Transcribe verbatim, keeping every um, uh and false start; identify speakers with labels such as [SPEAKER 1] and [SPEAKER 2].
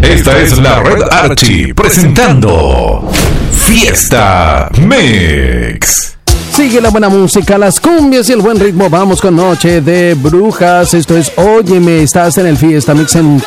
[SPEAKER 1] Esta es la Red Archie presentando Fiesta Mix.
[SPEAKER 2] Sigue la buena música, las cumbias y el buen ritmo. Vamos con Noche de Brujas. Esto es Óyeme, estás en el Fiesta Mix en